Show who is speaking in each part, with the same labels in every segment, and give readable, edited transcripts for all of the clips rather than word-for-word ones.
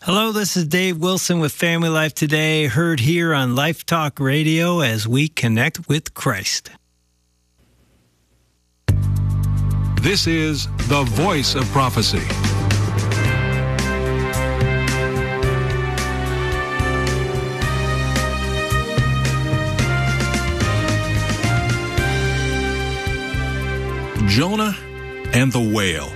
Speaker 1: Hello, this is Dave Wilson with Family Life Today, heard here on Life Talk Radio as we connect with Christ.
Speaker 2: This is the Voice of Prophecy. Jonah and the whale.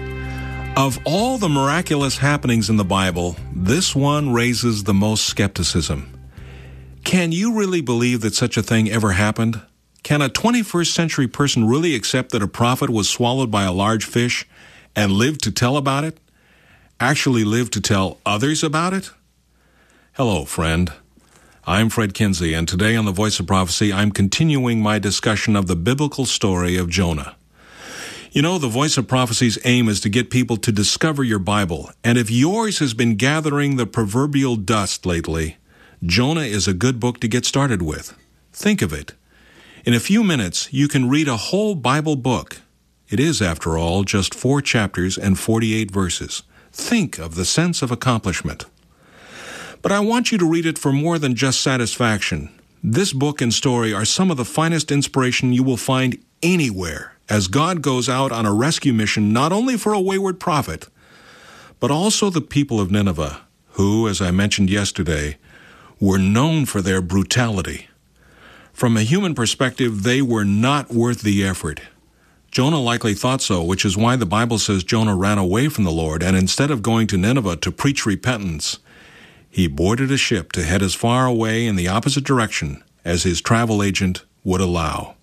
Speaker 2: Of all the miraculous happenings in the Bible, this one raises the most skepticism. Can you really believe that such a thing ever happened? Can a 21st century person really accept that a prophet was swallowed by a large fish and lived to tell about it? Actually lived to tell others about it? Hello, friend. I'm Fred Kinsey, and today on The Voice of Prophecy, I'm continuing my discussion of the biblical story of Jonah. You know, the Voice of Prophecy's aim is to get people to discover your Bible, and if yours has been gathering the proverbial dust lately, Jonah is a good book to get started with. Think of it. In a few minutes, you can read a whole Bible book. It is, after all, just 4 chapters and 48 verses. Think of the sense of accomplishment. But I want you to read it for more than just satisfaction. This book and story are some of the finest inspiration you will find anywhere, as God goes out on a rescue mission not only for a wayward prophet, but also the people of Nineveh, who, as I mentioned yesterday, were known for their brutality. From a human perspective, they were not worth the effort. Jonah likely thought so, which is why the Bible says Jonah ran away from the Lord, and instead of going to Nineveh to preach repentance, he boarded a ship to head as far away in the opposite direction as his travel agent would allow.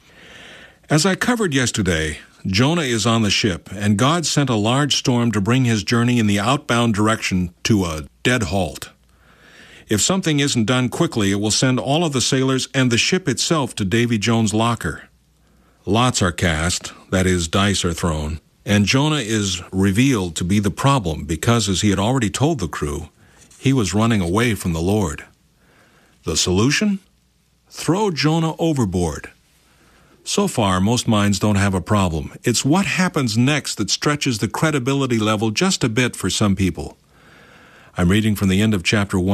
Speaker 2: As I covered yesterday, Jonah is on the ship, and God sent a large storm to bring his journey in the outbound direction to a dead halt. If something isn't done quickly, it will send all of the sailors and the ship itself to Davy Jones' locker. Lots are cast, that is, dice are thrown, and Jonah is revealed to be the problem because, as he had already told the crew, he was running away from the Lord. The solution? Throw Jonah overboard. So far, most minds don't have a problem. It's what happens next that stretches the credibility level just a bit for some people. I'm reading from the end of chapter 1.